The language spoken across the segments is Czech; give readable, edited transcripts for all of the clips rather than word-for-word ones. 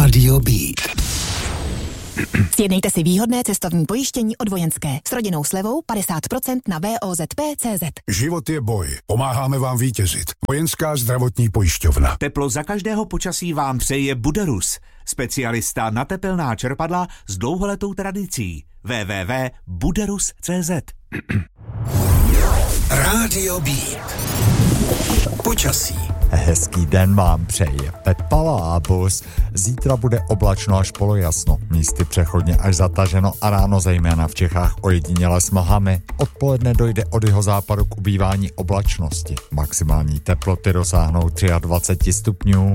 Rádio Beat. Sjednejte si výhodné cestovní pojištění od Vojenské s rodinnou slevou 50% na VOZP.cz. Život je boj. Pomáháme vám vítězit. Vojenská zdravotní pojišťovna. Teplo za každého počasí vám přeje Buderus, specialista na tepelná čerpadla s dlouholetou tradicí. www.buderus.cz. Rádio Beat. Počasí. Hezký den vám přeje Pepa Lábus. Zítra bude oblačno až polojasno, místy přechodně až zataženo a ráno zejména v Čechách ojediněle s mlhami. Odpoledne dojde od jihozápadu k ubývání oblačnosti. Maximální teploty dosáhnou 23 stupňů.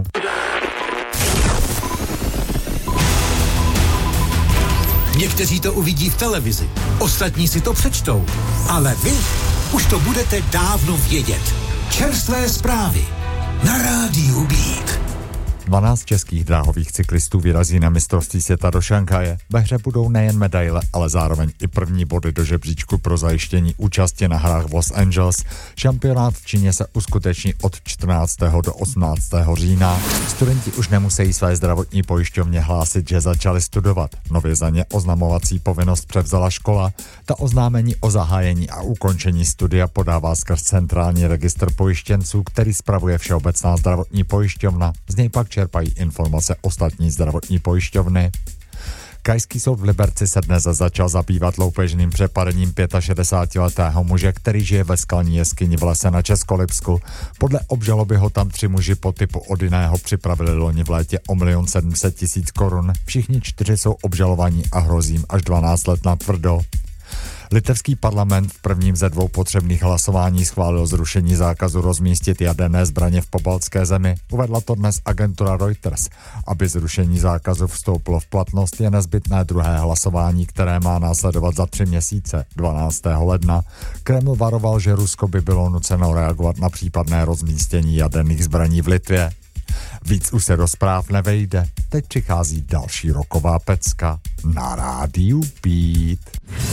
Někteří to uvidí v televizi, ostatní si to přečtou, ale vy už to budete dávno vědět. Čerstvé zprávy na Rádiu Beat. 12 českých dráhových cyklistů vyrazí na mistrovství světa do Šanghaje. Ve hře budou nejen medaile, ale zároveň i první body do žebříčku pro zajištění účasti na hrách v Los Angeles. Šampionát v Číně se uskuteční od 14. do 18. října. Studenti už nemusí své zdravotní pojišťovně hlásit, že začali studovat. Nově za ně oznamovací povinnost převzala škola. Ta oznámení o zahájení a ukončení studia podává skrz centrální registr pojištěnců, který spravuje Všeobecná zdravotní pojišťovna. Z něj pak čerpají informace ostatní zdravotní pojišťovny. Krajský soud v Liberci se dnes začal zabývat loupežným přepadením 65letého muže, který žije ve skalní jeskyni v lese na Českolipsku. Podle obžaloby ho tam 3 muži po typu od jiného připravili loni v létě o 1 700 000 korun. Všichni 4 jsou obžalovaní a hrozí jim až 12 let natvrdo. Litevský parlament v prvním ze 2 potřebných hlasování schválil zrušení zákazu rozmístit jaderné zbraně v pobaltské zemi. Uvedla to dnes agentura Reuters. Aby zrušení zákazu vstoupilo v platnost, je nezbytné druhé hlasování, které má následovat za 3 měsíce, 12. ledna. Kreml varoval, že Rusko by bylo nuceno reagovat na případné rozmístění jaderných zbraní v Litvě. Víc už se do zpráv nevejde. Teď přichází další roková pecka na Rádiu Beat.